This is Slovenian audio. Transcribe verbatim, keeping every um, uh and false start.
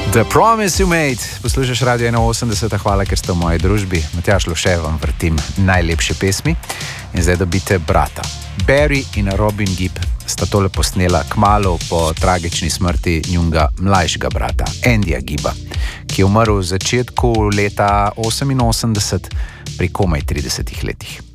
The Promise You Made, poslušaš Radio ena osemdeset, hvala, ker ste v moji družbi. Matjaž Lovše vam vrtim najlepše pesmi in zdaj dobite brata. Barry in Robin Gibb sta tole posnela kmalu po tragični smrti njunga mlajšega brata, Andyja Gibba, ki je umrl v začetku leta oseminosemdeset pri komaj tridesetih letih.